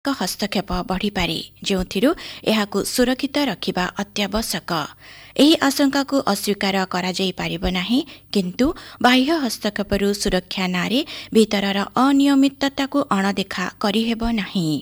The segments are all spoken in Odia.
ହସ୍ତକ୍ଷେପ ବଢ଼ିପାରେ, ଯେଉଁଥିରୁ ଏହାକୁ ସୁରକ୍ଷିତ ରଖିବା ଅତ୍ୟାବଶ୍ୟକ। ଏହି ଆଶଙ୍କାକୁ ଅସ୍ୱୀକାର କରାଯାଇପାରିବ ନାହିଁ, କିନ୍ତୁ ବାହ୍ୟ ହସ୍ତକ୍ଷେପରୁ ସୁରକ୍ଷା ନାଁରେ ଭିତରର ଅନିୟମିତତାକୁ ଅଣଦେଖା କରିହେବ ନାହିଁ।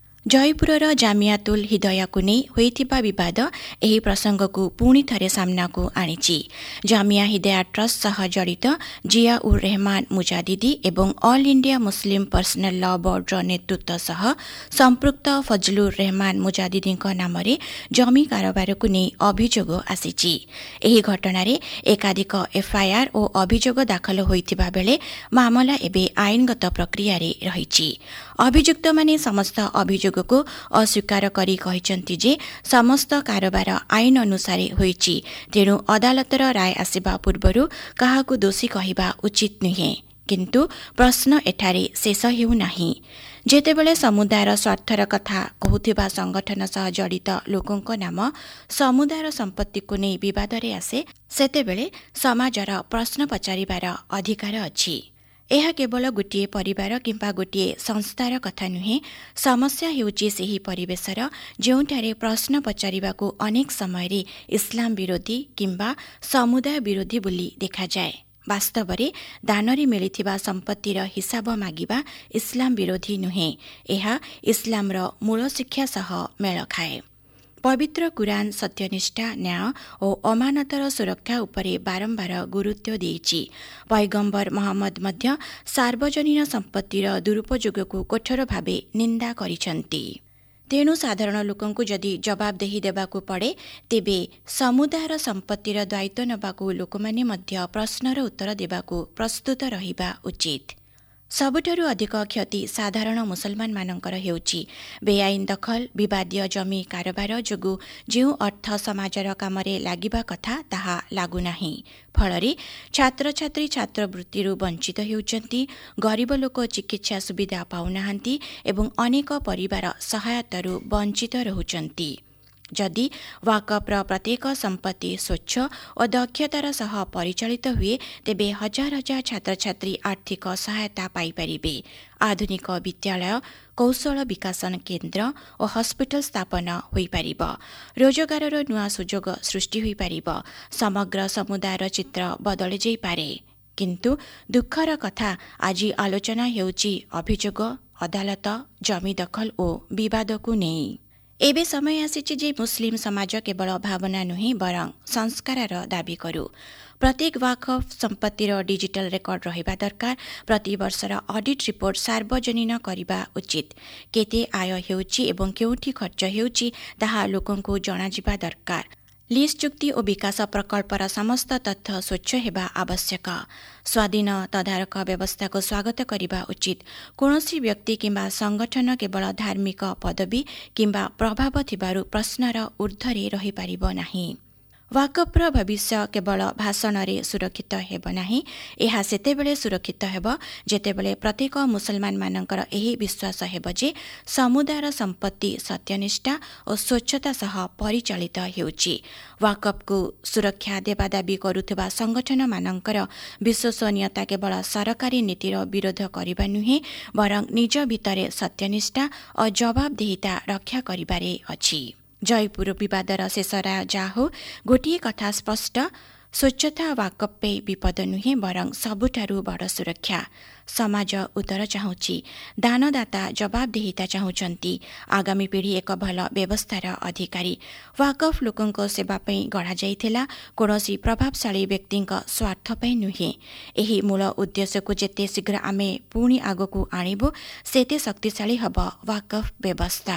ଜୟପୁରର ଜାମିଆତୁଲ ହିଦାୟାକୁ ନେଇ ହୋଇଥିବା ବିବାଦ ଏହି ପ୍ରସଙ୍ଗକୁ ପୁଣି ଥରେ ସାମ୍ନାକୁ ଆଣିଛି। ଜାମିଆ ହିଦାୟା ଟ୍ରଷ୍ଟ ସହ ଜଡ଼ିତ ଜିଆ ଉର୍ ରେହମାନ ମୁଜାଦିଦି ଏବଂ ଅଲ୍ ଇଣ୍ଡିଆ ମୁସଲିମ୍ ପର୍ସନାଲ ଲ ବୋର୍ଡର ନେତୃତ୍ୱ ସହ ସମ୍ପୃକ୍ତ ଫଜଲୁର ରେହମାନ ମୁଜାଦିଦିଙ୍କ ନାମରେ ଜମି କାରବାରକୁ ନେଇ ଅଭିଯୋଗ ଆସିଛି। ଏହି ଘଟଣାରେ ଏକାଧିକ ଏଫ୍ଆଇଆର୍ ଓ ଅଭିଯୋଗ ଦାଖଲ ହୋଇଥିବା ବେଳେ ମାମଲା ଏବେ ଆଇନଗତ ପ୍ରକ୍ରିୟାରେ ରହିଛି। ଅଭିଯୁକ୍ତମାନେ ସମସ୍ତ ଅଭିଯୋଗକୁ ଅସ୍ୱୀକାର କରି କହିଛନ୍ତି ଯେ ସମସ୍ତ କାରବାର ଆଇନ ଅନୁସାରେ ହୋଇଛି, ତେଣୁ ଅଦାଲତର ରାୟ ଆସିବା ପୂର୍ବରୁ କାହାକୁ ଦୋଷୀ କହିବା ଉଚିତ ନୁହେଁ। କିନ୍ତୁ ପ୍ରଶ୍ନ ଏଠାରେ ଶେଷ ହେଉନାହିଁ। ଯେତେବେଳେ ସମୁଦାୟର ସ୍ୱାର୍ଥର କଥା କହୁଥିବା ସଂଗଠନ ସହ ଜଡ଼ିତ ଲୋକଙ୍କ ନାମ ସମୁଦାୟର ସମ୍ପତ୍ତିକୁ ନେଇ ବିବାଦରେ ଆସେ, ସେତେବେଳେ ସମାଜର ପ୍ରଶ୍ନ ପଚାରିବାର ଅଧିକାର ଅଛି। ଏହା କେବଳ ଗୋଟିଏ ପରିବାର କିମ୍ବା ଗୋଟିଏ ସଂସ୍ଥାର କଥା ନୁହେଁ। ସମସ୍ୟା ହେଉଛି ସେହି ପରିବେଶର, ଯେଉଁଠାରେ ପ୍ରଶ୍ନ ପଚାରିବାକୁ ଅନେକ ସମୟରେ ଇସଲାମ ବିରୋଧୀ କିମ୍ବା ସମୁଦାୟ ବିରୋଧୀ ବୋଲି ଦେଖାଯାଏ। ବାସ୍ତବରେ ଦାନରେ ମିଳିଥିବା ସମ୍ପତ୍ତିର ହିସାବ ମାଗିବା ଇସଲାମ ବିରୋଧୀ ନୁହେଁ, ଏହା ଇସଲାମର ମୂଳ ଶିକ୍ଷା ସହ ମେଳ ଖାଏ। ପବିତ୍ର କୁରାନ ସତ୍ୟନିଷ୍ଠା, ନ୍ୟାୟ ଓ ଅମାନତର ସୁରକ୍ଷା ଉପରେ ବାରମ୍ବାର ଗୁରୁତ୍ୱ ଦେଇଛି। ପୈଗମ୍ବର ମହମ୍ମଦ ମଧ୍ୟ ସାର୍ବଜନୀନ ସମ୍ପତ୍ତିର ଦୁରୁପଯୋଗକୁ କଠୋର ଭାବେ ନିନ୍ଦା କରିଛନ୍ତି। ତେଣୁ ସାଧାରଣ ଲୋକଙ୍କୁ ଯଦି ଜବାବଦେହି ଦେବାକୁ ପଡ଼େ, ତେବେ ସମୁଦାୟର ସମ୍ପତ୍ତିର ଦାୟିତ୍ୱ ନେବାକୁ ଲୋକମାନେ ମଧ୍ୟ ପ୍ରଶ୍ନର ଉତ୍ତର ଦେବାକୁ ପ୍ରସ୍ତୁତ ରହିବା ଉଚିତ। ସବୁଠାରୁ ଅଧିକ କ୍ଷତି ସାଧାରଣ ମୁସଲମାନମାନଙ୍କର ହେଉଛି। ବେଆଇନ ଦଖଲ, ବିବାଦୀୟ ଜମି କାରବାର ଯୋଗୁଁ ଯେଉଁ ଅର୍ଥ ସମାଜର କାମରେ ଲାଗିବା କଥା ତାହା ଲାଗୁନାହିଁ। ଫଳରେ ଛାତ୍ରଛାତ୍ରୀ ଛାତ୍ରବୃତ୍ତିରୁ ବଞ୍ଚିତ ହେଉଛନ୍ତି, ଗରିବ ଲୋକ ଚିକିତ୍ସା ସୁବିଧା ପାଉନାହାନ୍ତି ଏବଂ ଅନେକ ପରିବାର ସହାୟତାରୁ ବଞ୍ଚିତ ରହୁଛନ୍ତି। ଯଦି ୱାକଫର ପ୍ରତ୍ୟେକ ସମ୍ପତ୍ତି ସ୍ୱଚ୍ଛ ଓ ଦକ୍ଷତାର ସହ ପରିଚାଳିତ ହୁଏ, ତେବେ ହଜାର ହଜାର ଛାତ୍ରଛାତ୍ରୀ ଆର୍ଥିକ ସହାୟତା ପାଇପାରିବେ। ଆଧୁନିକ ବିଦ୍ୟାଳୟ, କୌଶଳ ବିକାଶନ କେନ୍ଦ୍ର ଓ ହସ୍ପିଟାଲ ସ୍ଥାପନ ହୋଇପାରିବ। ରୋଜଗାରର ନୂଆ ସୁଯୋଗ ସୃଷ୍ଟି ହୋଇପାରିବ। ସମଗ୍ର ସମୁଦାୟର ଚିତ୍ର ବଦଳି ଯାଇପାରେ। କିନ୍ତୁ ଦୁଃଖର କଥା, ଆଜି ଆଲୋଚନା ହେଉଛି ଅଭିଯୋଗ, ଅଦାଲତ, ଜମି ଦଖଲ ଓ ବିବାଦକୁ ନେଇ। ଏବେ ସମୟ ଆସିଛି ଯେ ମୁସଲିମ ସମାଜ କେବଳ ଭାବନା ନୁହେଁ, ବରଂ ସଂସ୍କାରର ଦାବି କରୁ। ପ୍ରତ୍ୟେକ ୱାକଫ ସମ୍ପତ୍ତିର ଡିଜିଟାଲ ରେକର୍ଡ ରହିବା ଦରକାର। ପ୍ରତିବର୍ଷର ଅଡିଟ୍ ରିପୋର୍ଟ ସାର୍ବଜନୀନ କରିବା ଉଚିତ। କେତେ ଆୟ ହେଉଛି ଏବଂ କେଉଁଠି ଖର୍ଚ୍ଚ ହେଉଛି ତାହା ଲୋକଙ୍କୁ ଜଣାଯିବା ଦରକାର। ଲିଜ୍ ଚୁକ୍ତି ଓ ବିକାଶ ପ୍ରକଳ୍ପର ସମସ୍ତ ତଥ୍ୟ ସ୍ୱଚ୍ଛ ହେବା ଆବଶ୍ୟକ। ସ୍ୱାଧୀନ ତଦାରଖ ବ୍ୟବସ୍ଥାକୁ ସ୍ୱାଗତ କରିବା ଉଚିତ। କୌଣସି ବ୍ୟକ୍ତି କିମ୍ବା ସଂଗଠନ କେବଳ ଧାର୍ମିକ ପଦବୀ କିମ୍ବା ପ୍ରଭାବ ଥିବାରୁ ପ୍ରଶ୍ନର ଊର୍ଦ୍ଧ୍ୱରେ ରହିପାରିବ ନାହିଁ। ୱାକଫର ଭବିଷ୍ୟ କେବଳ ଭାଷଣରେ ସୁରକ୍ଷିତ ହେବ ନାହିଁ। ଏହା ସେତେବେଳେ ସୁରକ୍ଷିତ ହେବ ଯେତେବେଳେ ପ୍ରତ୍ୟେକ ମୁସଲମାନମାନଙ୍କର ଏହି ବିଶ୍ୱାସ ହେବ ଯେ ସମୁଦାୟର ସମ୍ପତ୍ତି ସତ୍ୟନିଷ୍ଠା ଓ ସ୍ୱଚ୍ଛତା ସହ ପରିଚାଳିତ ହେଉଛି। ୱାକଫକୁ ସୁରକ୍ଷା ଦେବା ଦାବି କରୁଥିବା ସଂଗଠନମାନଙ୍କର ବିଶ୍ୱସନୀୟତା କେବଳ ସରକାରୀ ନୀତିର ବିରୋଧ କରିବା ନୁହେଁ, ବରଂ ନିଜ ଭିତରେ ସତ୍ୟନିଷ୍ଠା ଓ ଜବାବଦେହିତା ରକ୍ଷା କରିବାରେ ଅଛି। ଜୟପୁର ବିବାଦର ଶେଷ ରାୟ ଯାହା ହେଉ, ଗୋଟିଏ କଥା ସ୍ପଷ୍ଟ, ସ୍ୱଚ୍ଛତା ୱାକଫ ପାଇଁ ବିପଦ ନୁହେଁ, ବରଂ ସବୁଠାରୁ ବଡ଼ ସୁରକ୍ଷା। ସମାଜ ଉତ୍ତର ଚାହୁଁଛି, ଦାନଦାତା ଜବାବଦେହିତା ଚାହୁଁଛନ୍ତି। ଆଗାମୀ ପିଢ଼ି ଏକ ଭଲ ବ୍ୟବସ୍ଥାର ଅଧିକାରୀ। ୱାକଫ ଲୋକଙ୍କ ସେବା ପାଇଁ ଗଢ଼ାଯାଇଥିଲା, କୌଣସି ପ୍ରଭାବଶାଳୀ ବ୍ୟକ୍ତିଙ୍କ ସ୍ୱାର୍ଥ ପାଇଁ ନୁହେଁ। ଏହି ମୂଳ ଉଦ୍ଦେଶ୍ୟକୁ ଯେତେ ଶୀଘ୍ର ଆମେ ପୁଣି ଆଗକୁ ଆଣିବୁ, ସେତେ ଶକ୍ତିଶାଳୀ ହେବ ୱାକଫ ବ୍ୟବସ୍ଥା।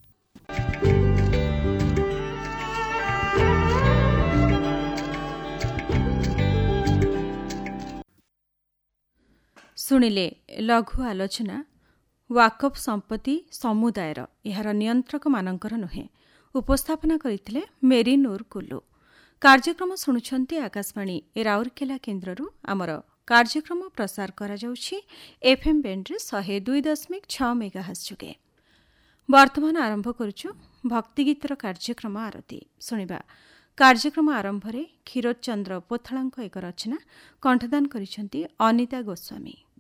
ଶୁଣିଲେ ଲଘୁ ଆଲୋଚନା ୱାକଫ ସମ୍ପତ୍ତି ସମୁଦାୟର, ଏହାର ନିୟନ୍ତ୍ରକମାନଙ୍କର ନୁହେଁ। ଉପସ୍ଥାପନା କରିଥିଲେ ମେରି ନୂର କୁଲୁ। କାର୍ଯ୍ୟକ୍ରମ ଶୁଣୁଛନ୍ତି ଆକାଶବାଣୀ ରାଉରକେଲା କେନ୍ଦ୍ରରୁ। ଆମର କାର୍ଯ୍ୟକ୍ରମ ପ୍ରସାର କରାଯାଉଛି ଏଫ୍ଏମ୍ ବ୍ୟାଣ୍ଡରେ 102.6 ମେଗାହର୍ଟ୍ଜ ଯୋଗେ। ବର୍ତ୍ତମାନ ଆରମ୍ଭ କରୁଛୁ ଭକ୍ତିଗୀତର କାର୍ଯ୍ୟକ୍ରମ ଆରତି। ଶୁଣିବା କାର୍ଯ୍ୟକ୍ରମ ଆରମ୍ଭରେ କ୍ଷୀରୋଦ ଚନ୍ଦ୍ର ପୋଥାଳଙ୍କ ଏକ ରଚନା, କଣ୍ଠଦାନ କରିଛନ୍ତି ଅନିତା ଗୋସ୍ୱାମୀ।